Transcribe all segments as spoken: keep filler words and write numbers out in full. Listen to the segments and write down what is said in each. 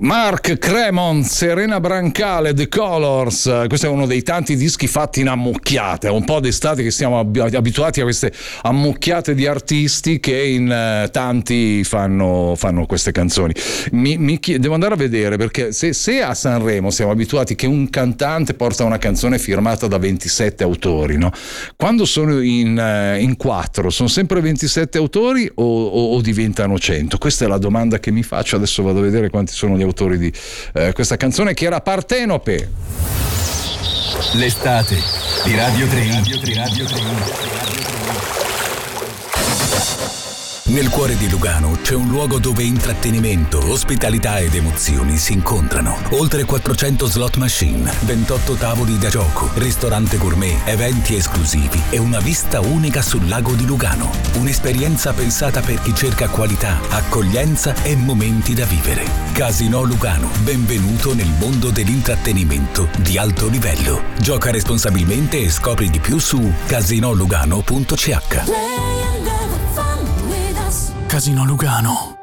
Mark Cremont, Serena Brancale, The Colors. Questo è uno dei tanti dischi fatti in ammucchiate. È un po' d'estate che siamo abituati a queste ammucchiate di artisti che in uh, tanti fanno, fanno queste canzoni. Mi, mi chied- devo andare a vedere, perché se, se a Sanremo siamo abituati che un cantante porta una canzone firmata da ventisette autori, no? Quando sono in, uh, in quattro, sono sempre ventisette autori o, o, o diventano cento? Questa è la domanda che mi faccio. Adesso vado a vedere quanti sono gli autori di eh, questa canzone, che era Partenope. L'estate di Radio tre. Radio tre, Radio tre, Radio tre. Nel cuore di Lugano c'è un luogo dove intrattenimento, ospitalità ed emozioni si incontrano. Oltre quattrocento slot machine, ventotto tavoli da gioco, ristorante gourmet, eventi esclusivi e una vista unica sul lago di Lugano. Un'esperienza pensata per chi cerca qualità, accoglienza e momenti da vivere. Casino Lugano, benvenuto nel mondo dell'intrattenimento di alto livello. Gioca responsabilmente e scopri di più su casino lugano punto c h. Casino Lugano.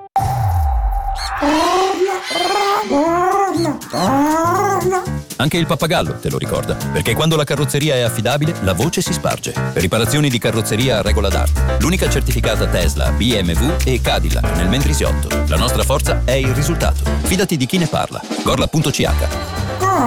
Anche il pappagallo te lo ricorda, perché quando la carrozzeria è affidabile, la voce si sparge. Riparazioni di carrozzeria a regola d'arte. L'unica certificata Tesla, B M W e Cadillac nel Mendrisiotto. La nostra forza è il risultato. Fidati di chi ne parla. Gorla punto c h.